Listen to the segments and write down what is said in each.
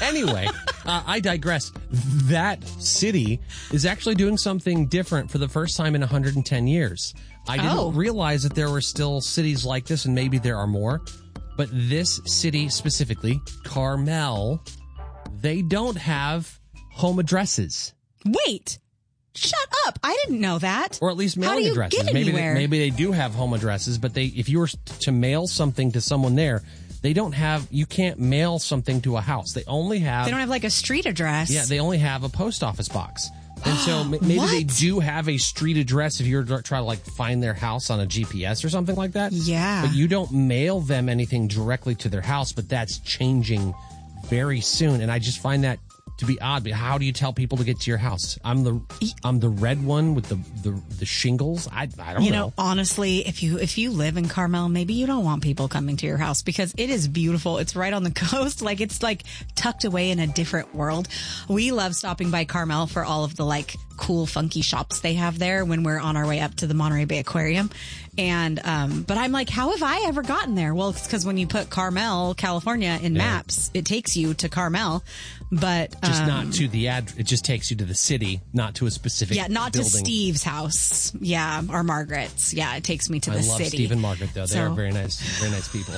Anyway, I digress. That city is actually doing something different for the first time in 110 years. I didn't realize that there were still cities like this, and maybe there are more. But this city specifically, Carmel, they don't have home addresses. Wait. Shut up. I didn't know that. Or at least mailing addresses. Maybe they do have home addresses, but if you were to mail something to someone there, you can't mail something to a house. They don't have like a street address. Yeah, they only have a post office box. And so maybe they do have a street address if you're trying to like find their house on a GPS or something like that. Yeah. But you don't mail them anything directly to their house, but that's changing very soon. And I just find that to be odd. But how do you tell people to get to your house? I'm the red one with the shingles. I don't know. You know, honestly, if you live in Carmel, maybe you don't want people coming to your house because it is beautiful. It's right on the coast. Like it's like tucked away in a different world. We love stopping by Carmel for all of the like cool, funky shops they have there when we're on our way up to the Monterey Bay Aquarium. And, but I'm like, how have I ever gotten there? Well, it's because when you put Carmel, California in maps, it takes you to Carmel, but just not to the it just takes you to the city, not to a specific not building. to Steve's house. Yeah. Or Margaret's. Yeah. It takes me to the city. I love Steve and Margaret though. They are very nice people.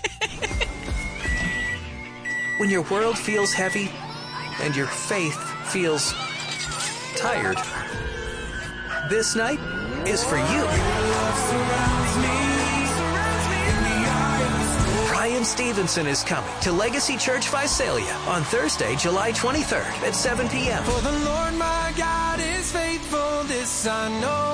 When your world feels heavy and your faith feels tired, this night is for you. Brian Stevenson is coming to Legacy Church Visalia on Thursday, July 23rd at 7 p.m. For the Lord my God is faithful, this I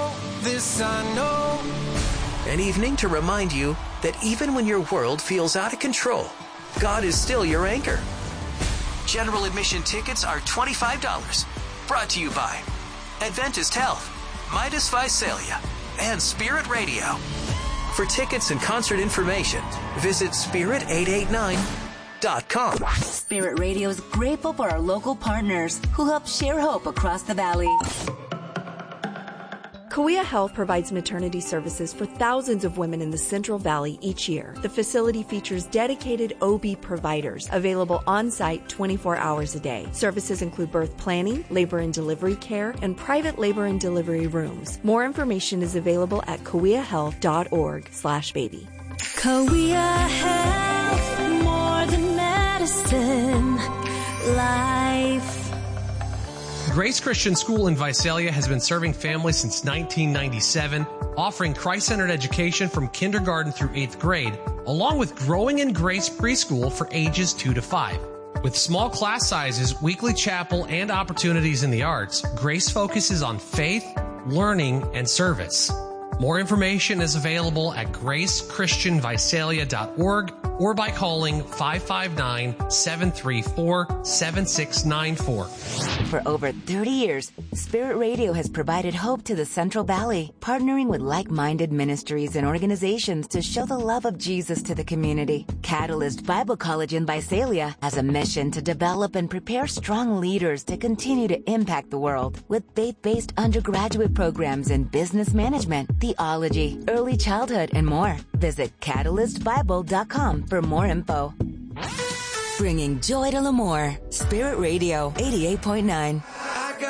know. An evening to remind you that even when your world feels out of control, God is still your anchor. General admission tickets are $25. Brought to you by Adventist Health, Midas Visalia, and Spirit Radio. For tickets and concert information, visit spirit889.com. Spirit Radio is grateful for our local partners who help share hope across the valley. Kauai Health provides maternity services for thousands of women in the Central Valley each year. The facility features dedicated OB providers available on-site 24 hours a day. Services include birth planning, labor and delivery care, and private labor and delivery rooms. More information is available at kauaihealth.org/baby. Kauai Health, more than medicine, life. Grace Christian School in Visalia has been serving families since 1997, offering Christ-centered education from kindergarten through 8th grade, along with Growing in Grace preschool for ages 2 to 5. With small class sizes, weekly chapel, and opportunities in the arts, Grace focuses on faith, learning, and service. More information is available at gracechristianvisalia.org or by calling 559-734-7694. For over 30 years, Spirit Radio has provided hope to the Central Valley, partnering with like-minded ministries and organizations to show the love of Jesus to the community. Catalyst Bible College in Visalia has a mission to develop and prepare strong leaders to continue to impact the world with faith-based undergraduate programs in business management, theology, early childhood, and more. Visit catalystbible.com for more info. Bringing joy to Lemoore. Spirit Radio 88.9.